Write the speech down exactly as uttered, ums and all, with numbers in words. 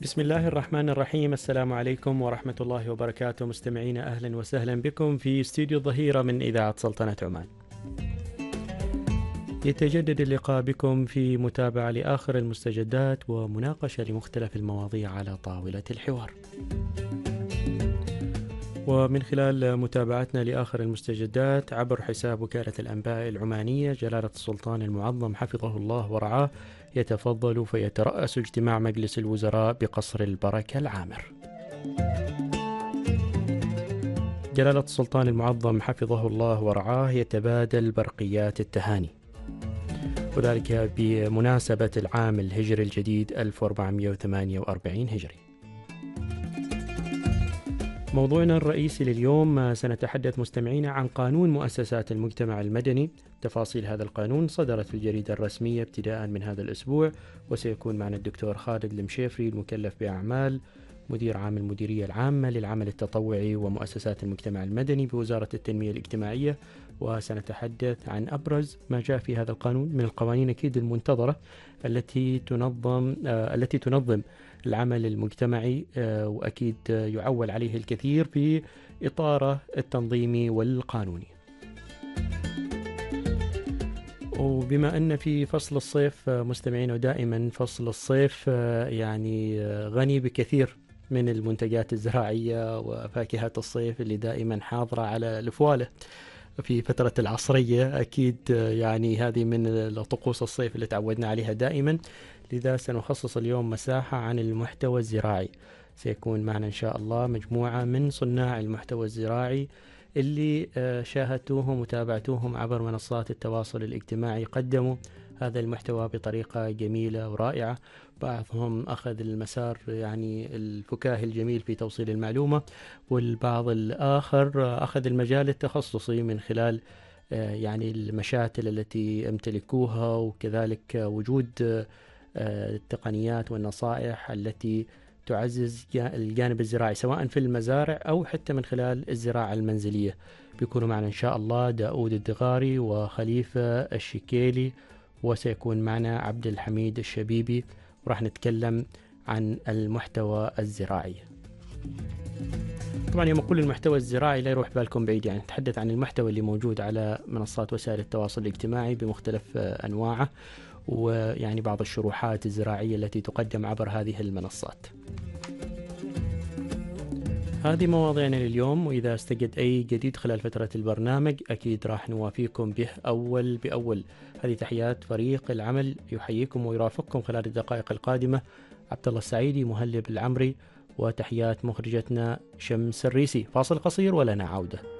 بسم الله الرحمن الرحيم. السلام عليكم ورحمة الله وبركاته. مستمعينا أهلا وسهلا بكم في استوديو الظهيرة من إذاعة سلطنة عمان. يتجدد اللقاء بكم في متابعة لآخر المستجدات ومناقشة لمختلف المواضيع على طاولة الحوار. ومن خلال متابعتنا لآخر المستجدات عبر حساب وكالة الأنباء العمانية، جلالة السلطان المعظم حفظه الله ورعاه يتفضل فيترأس اجتماع مجلس الوزراء بقصر البركة العامر. جلالة السلطان المعظم حفظه الله ورعاه يتبادل برقيات التهاني، وذلك بمناسبة العام الهجري الجديد ألف وأربعمئة وثمانية وأربعين هجري. موضوعنا الرئيسي لليوم سنتحدث مستمعين عن قانون مؤسسات المجتمع المدني. تفاصيل هذا القانون صدرت في الجريدة الرسمية ابتداء من هذا الأسبوع، وسيكون معنا الدكتور خالد المشيفري المكلف بأعمال مدير عام المديرية العامة للعمل التطوعي ومؤسسات المجتمع المدني بوزارة التنمية الاجتماعية، وسنتحدث عن أبرز ما جاء في هذا القانون من القوانين أكيد المنتظرة التي تنظم آه التي تنظم العمل المجتمعي، آه وأكيد يعول عليه الكثير في إطاره التنظيمي والقانوني. وبما أن في فصل الصيف مستمعين، ودائما فصل الصيف يعني غني بكثير من المنتجات الزراعية وفاكهة الصيف اللي دائما حاضرة على الفوالة في فترة العصرية. أكيد يعني هذه من طقوس الصيف اللي تعودنا عليها دائما، لذا سنخصص اليوم مساحة عن المحتوى الزراعي. سيكون معنا إن شاء الله مجموعة من صناع المحتوى الزراعي اللي شاهدتوهم وتابعتوهم عبر منصات التواصل الاجتماعي، قدموا هذا المحتوى بطريقة جميلة ورائعة. بعضهم أخذ المسار يعني الفكاهي الجميل في توصيل المعلومة، والبعض الآخر أخذ المجال التخصصي من خلال يعني المشاتل التي يمتلكوها، وكذلك وجود التقنيات والنصائح التي تعزز الجانب الزراعي سواء في المزارع أو حتى من خلال الزراعة المنزلية. بيكونوا معنا إن شاء الله داود الدغاري وخليفة الشكيلي، وسيكون معنا عبد الحميد الشبيبي، وراح نتكلم عن المحتوى الزراعي. طبعا يوم أقول المحتوى الزراعي لا يروح بالكم بعيد، يعني نتحدث عن المحتوى اللي موجود على منصات وسائل التواصل الاجتماعي بمختلف أنواعه، ويعني بعض الشروحات الزراعية التي تقدم عبر هذه المنصات. هذه مواضيعنا لليوم، وإذا استجد أي جديد خلال فترة البرنامج أكيد راح نوافيكم به أول بأول. هذه تحيات فريق العمل يحييكم ويرافقكم خلال الدقائق القادمة عبد الله السعيدي مهلب العمري، وتحيات مخرجتنا شمس الريسي. فاصل قصير ولنا عودة.